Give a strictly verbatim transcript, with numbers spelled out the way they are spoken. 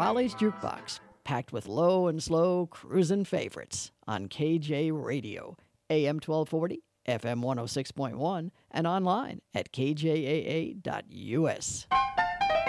Raleig's Jukebox, packed with low and slow cruisin' favorites on K J Radio, A M twelve forty, F M one oh six point one, and online at k j a a dot u s.